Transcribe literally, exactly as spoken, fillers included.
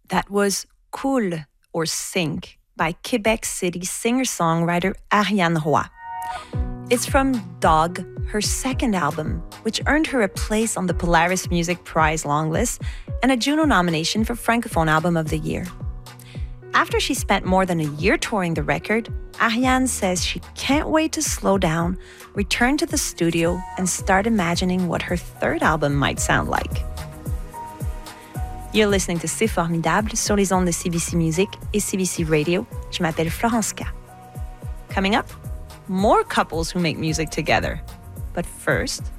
That was Cool or Sink by Quebec City singer-songwriter Ariane Roy. It's from Dog, her second album, which earned her a place on the Polaris Music Prize longlist and a Juno nomination for Francophone Album of the Year. After she spent more than a year touring the record, Ariane says she can't wait to slow down, return to the studio, and start imagining what her third album might sound like. You're listening to C'est Formidable sur les ondes de C B C Music et C B C Radio. Je m'appelle Florence K. Coming up, more couples who make music together. But first,